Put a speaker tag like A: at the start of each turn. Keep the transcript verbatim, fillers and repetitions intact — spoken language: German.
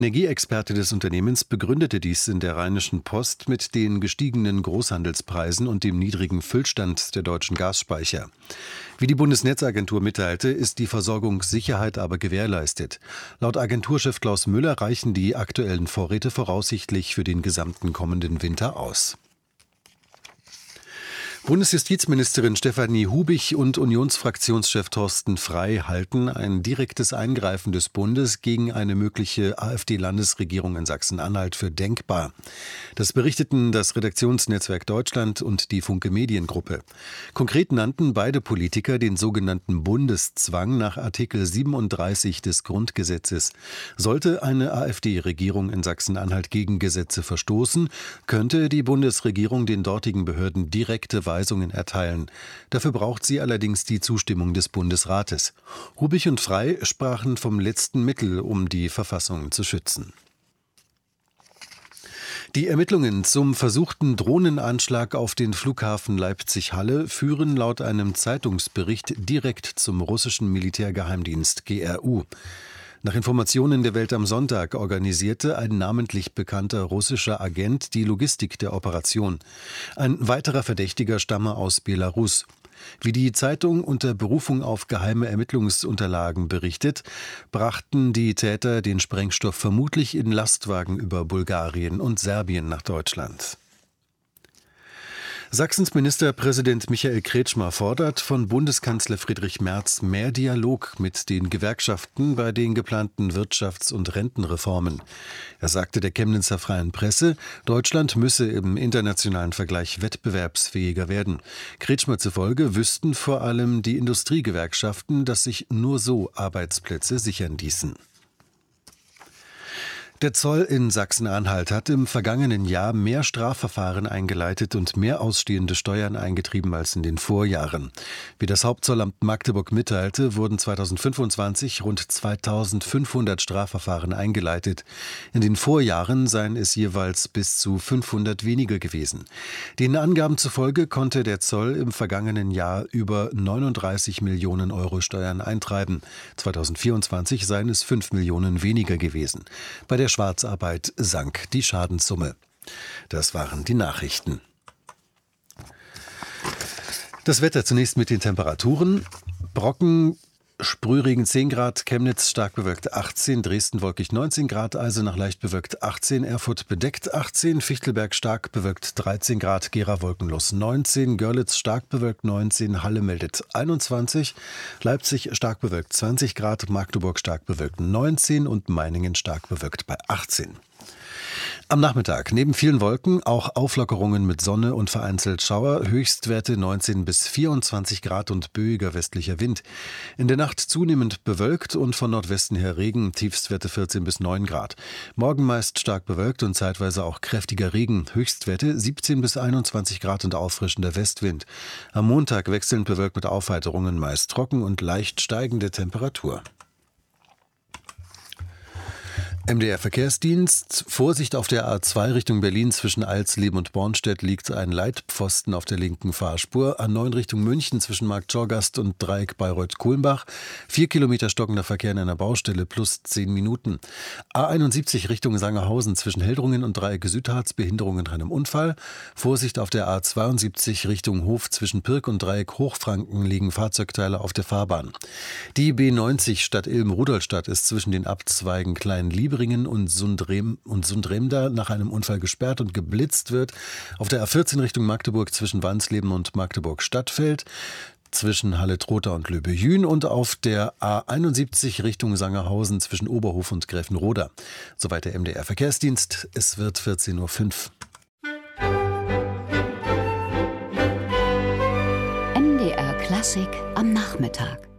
A: Energieexperte des Unternehmens begründete dies in der Rheinischen Post mit den gestiegenen Großhandelspreisen und dem niedrigen Füllstand der deutschen Gasspeicher. Wie die Bundesnetzagentur mitteilte, ist die Versorgungssicherheit aber gewährleistet. Laut Agenturchef Klaus Müller reichen die aktuellen Vorräte voraussichtlich für den gesamten kommenden Winter aus. Bundesjustizministerin Stefanie Hubich und Unionsfraktionschef Thorsten Frey halten ein direktes Eingreifen des Bundes gegen eine mögliche AfD-Landesregierung in Sachsen-Anhalt für denkbar. Das berichteten das Redaktionsnetzwerk Deutschland und die Funke Mediengruppe. Konkret nannten beide Politiker den sogenannten Bundeszwang nach Artikel siebenunddreißig des Grundgesetzes. Sollte eine AfD-Regierung in Sachsen-Anhalt gegen Gesetze verstoßen, könnte die Bundesregierung den dortigen Behörden direkte Weisungen erteilen. Dafür braucht sie allerdings die Zustimmung des Bundesrates. Hubich und Frey sprachen vom letzten Mittel, um die Verfassung zu schützen. Die Ermittlungen zum versuchten Drohnenanschlag auf den Flughafen Leipzig-Halle führen laut einem Zeitungsbericht direkt zum russischen Militärgeheimdienst G R U. Nach Informationen der Welt am Sonntag organisierte ein namentlich bekannter russischer Agent die Logistik der Operation. Ein weiterer Verdächtiger stamme aus Belarus. Wie die Zeitung unter Berufung auf geheime Ermittlungsunterlagen berichtet, brachten die Täter den Sprengstoff vermutlich in Lastwagen über Bulgarien und Serbien nach Deutschland. Sachsens Ministerpräsident Michael Kretschmer fordert von Bundeskanzler Friedrich Merz mehr Dialog mit den Gewerkschaften bei den geplanten Wirtschafts- und Rentenreformen. Er sagte der Chemnitzer Freien Presse, Deutschland müsse im internationalen Vergleich wettbewerbsfähiger werden. Kretschmer zufolge wüssten vor allem die Industriegewerkschaften, dass sich nur so Arbeitsplätze sichern ließen. Der Zoll in Sachsen-Anhalt hat im vergangenen Jahr mehr Strafverfahren eingeleitet und mehr ausstehende Steuern eingetrieben als in den Vorjahren. Wie das Hauptzollamt Magdeburg mitteilte, wurden zweitausendfünfundzwanzig rund zweitausendfünfhundert Strafverfahren eingeleitet. In den Vorjahren seien es jeweils bis zu fünfhundert weniger gewesen. Den Angaben zufolge konnte der Zoll im vergangenen Jahr über neununddreißig Millionen Euro Steuern eintreiben. zweitausendvierundzwanzig seien es fünf Millionen weniger gewesen. Bei der Schwarzarbeit sank die Schadenssumme. Das waren die Nachrichten. Das Wetter zunächst mit den Temperaturen. Brocken, Sprühregen zehn Grad, Chemnitz stark bewölkt achtzehn, Dresden wolkig neunzehn Grad, Eisenach leicht bewölkt achtzehn, Erfurt bedeckt achtzehn, Fichtelberg stark bewölkt dreizehn Grad, Gera wolkenlos neunzehn, Görlitz stark bewölkt neunzehn, Halle meldet einundzwanzig, Leipzig stark bewölkt zwanzig Grad, Magdeburg stark bewölkt neunzehn und Meiningen stark bewölkt bei achtzehn. Am Nachmittag neben vielen Wolken auch Auflockerungen mit Sonne und vereinzelt Schauer, Höchstwerte neunzehn bis vierundzwanzig Grad und böiger westlicher Wind. In der Nacht zunehmend bewölkt und von Nordwesten her Regen, Tiefstwerte vierzehn bis neun Grad. Morgen meist stark bewölkt und zeitweise auch kräftiger Regen, Höchstwerte siebzehn bis einundzwanzig Grad und auffrischender Westwind. Am Montag wechselnd bewölkt mit Aufheiterungen, meist trocken und leicht steigende Temperatur. M D R-Verkehrsdienst. Vorsicht auf der A zwei Richtung Berlin zwischen Alsleben und Bornstedt liegt ein Leitpfosten auf der linken Fahrspur. A neun Richtung München zwischen Marktschorgast und Dreieck Bayreuth-Kulmbach. Vier Kilometer stockender Verkehr in einer Baustelle plus zehn Minuten. A einundsiebzig Richtung Sangerhausen zwischen Heldrungen und Dreieck Südharz Behinderung in einem Unfall. Vorsicht auf der A zweiundsiebzig Richtung Hof zwischen Pirk und Dreieck Hochfranken liegen Fahrzeugteile auf der Fahrbahn. Die B neunzig Stadt Ilm-Rudolstadt ist zwischen den Abzweigen Klein-Liebring und Sundrem und Sundremda nach einem Unfall gesperrt und geblitzt wird. Auf der A vierzehn Richtung Magdeburg zwischen Wansleben und Magdeburg-Stadtfeld, zwischen Halle-Trotha und Löbejün und auf der A einundsiebzig Richtung Sangerhausen zwischen Oberhof und Gräfenroda. Soweit der M D R-Verkehrsdienst. Es wird vierzehn Uhr fünf.
B: M D R Klassik am Nachmittag.